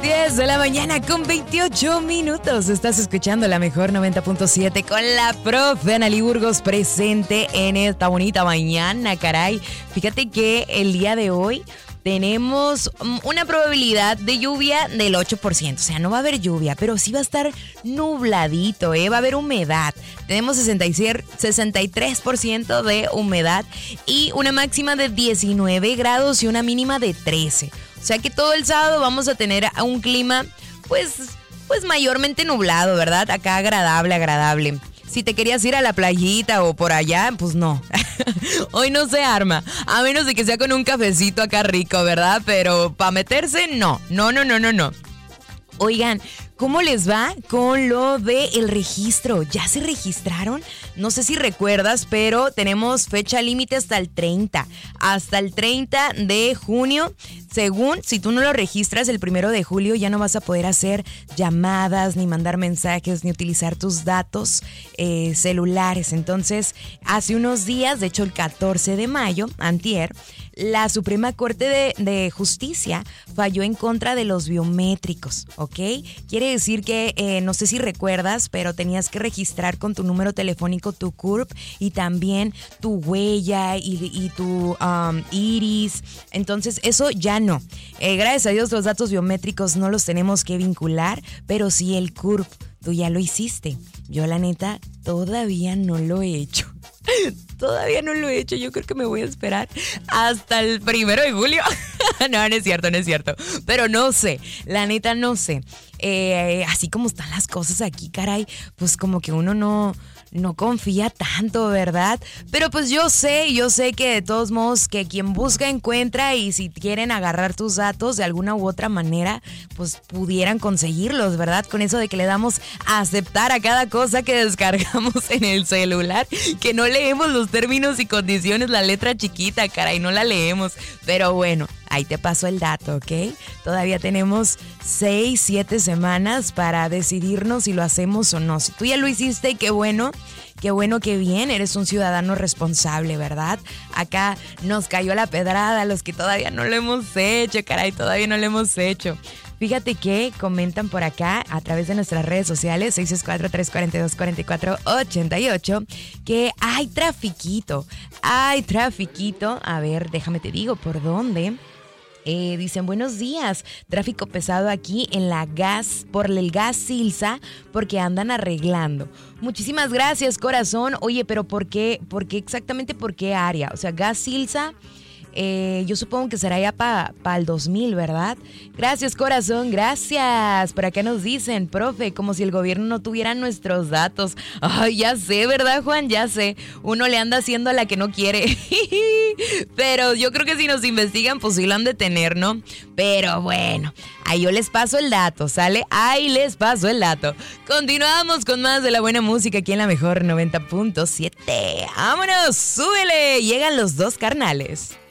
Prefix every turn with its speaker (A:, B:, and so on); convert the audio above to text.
A: 10 de la mañana con 28 minutos. Estás escuchando la mejor 90.7 con la profe Analí Burgos presente en esta bonita mañana, caray. Fíjate que el día de hoy tenemos una probabilidad de lluvia del 8%. O sea, no va a haber lluvia, pero sí va a estar nubladito, va a haber humedad. Tenemos 63% de humedad y una máxima de 19 grados y una mínima de 13. O sea que todo el sábado vamos a tener un clima, pues mayormente nublado, ¿verdad? Acá agradable. Si te querías ir a la playita o por allá, pues no. Hoy no se arma. A menos de que sea con un cafecito acá rico, ¿verdad? Pero para meterse, no. Oigan, ¿cómo les va con lo del registro? ¿Ya se registraron? No sé si recuerdas, pero tenemos fecha límite hasta el 30. Hasta el 30 de junio. Según, si tú no lo registras el 1 de julio, ya no vas a poder hacer llamadas, ni mandar mensajes, ni utilizar tus datos celulares. Entonces, hace unos días, de hecho el 14 de mayo, antier, la Suprema Corte de Justicia falló en contra de los biométricos, ¿ok? Quiere decir que, no sé si recuerdas, pero tenías que registrar con tu número telefónico tu CURP y también tu huella y tu iris. Entonces, eso ya no. Gracias a Dios los datos biométricos no los tenemos que vincular, pero sí el CURP. Tú ya lo hiciste. Yo, la neta, todavía no lo he hecho. Todavía no lo he hecho, yo creo que me voy a esperar hasta el 1 de julio. No es cierto. Pero no sé, la neta no sé. Así como están las cosas aquí, caray, pues como que uno no confía tanto, ¿verdad? Pero pues yo sé que de todos modos que quien busca encuentra, y si quieren agarrar tus datos de alguna u otra manera, pues pudieran conseguirlos, ¿verdad? Con eso de que le damos a aceptar a cada cosa que descargamos en el celular, que no leemos los términos y condiciones, la letra chiquita, caray, no la leemos. Pero bueno, ahí te paso el dato, ¿ok? Todavía tenemos 6-7 semanas para decidirnos si lo hacemos o no. Si tú ya lo hiciste, qué bueno, qué bien, eres un ciudadano responsable, ¿verdad? Acá nos cayó la pedrada, los que todavía no lo hemos hecho, caray, todavía no lo hemos hecho. Fíjate que comentan por acá a través de nuestras redes sociales 664-342-4488 que hay trafiquito. A ver, déjame te digo por dónde. Dicen, buenos días, tráfico pesado aquí en por el gas Silsa, porque andan arreglando. Muchísimas gracias, corazón. Oye, pero ¿por qué exactamente por qué área? O sea, gas Silsa, yo supongo que será ya para el 2000, ¿verdad? Gracias, corazón, gracias. Por acá nos dicen, profe, como si el gobierno no tuviera nuestros datos. Ay, ya sé, ¿verdad, Juan? Ya sé. Uno le anda haciendo a la que no quiere. Pero yo creo que si nos investigan, pues sí lo han de tener, ¿no? Pero bueno, ahí yo les paso el dato, ¿sale? Ahí les paso el dato. Continuamos con más de la buena música aquí en la mejor 90.7. ¡Vámonos! ¡Súbele! Llegan los dos carnales.